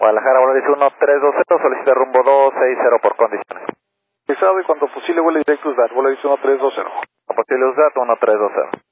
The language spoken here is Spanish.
Guadalajara, vuelo 1320, solicita rumbo 260 por condiciones. Pesado y cuando posible vuelo directo USDAT, vuelo 1320. A posible USDAT 1320.